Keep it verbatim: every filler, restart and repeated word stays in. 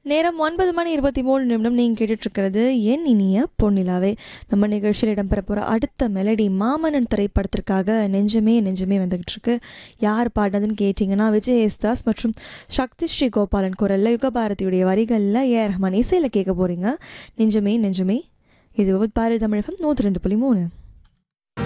நேரம் ஒன்பது மணி இருபத்தி மூணு நிமிடம் நீங்கள் கேட்டுட்ருக்கிறது என் இனிய பொன்னிலாவே. நம்ம நிகழ்ச்சியில் இடம்பெற போகிற அடுத்த மெலடி மாமன்னன் திரைப்படத்திற்காக நெஞ்சமே நெஞ்சமே வந்துகிட்டு இருக்கு. யார் பாடினதுன்னு கேட்டிங்கன்னா விஜய் யேசுதாஸ் மற்றும் சக்தி ஸ்ரீ கோபாலன் குரலில் யுகபாரதியுடைய வரிகளில் ஏ ஆர் ரஹ்மான் இசையில் கேட்க போகிறீங்க. நெஞ்சமே நெஞ்சமே. இது பாரதி தமிழகம் நூற்றி ரெண்டு புள்ளி மூணு.